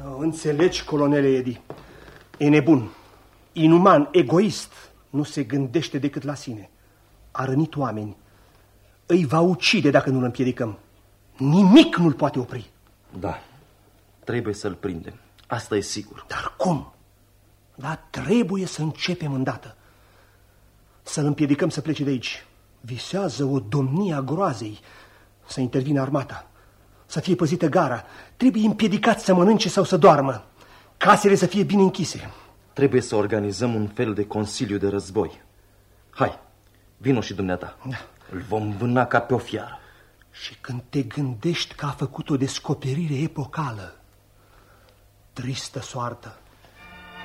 Înțelegi, colonele Edi? E nebun, inuman, egoist. Nu se gândește decât la sine. A rănit oameni. Îi va ucide dacă nu-l împiedicăm. Nimic nu-l poate opri. Da, trebuie să-l prindem. Asta e sigur. Dar cum? Dar trebuie să începem îndată. Să-l împiedicăm să plece de aici. Visează o domnie a groazei. Să intervină armata. Să fie păzită gara. Trebuie împiedicat să mănânce sau să doarmă. Casele să fie bine închise. Trebuie să organizăm un fel de consiliu de război. Hai, vino și dumneata. Da. Îl vom vâna ca pe o fiară. Și când te gândești că a făcut o descoperire epocală, tristă soartă,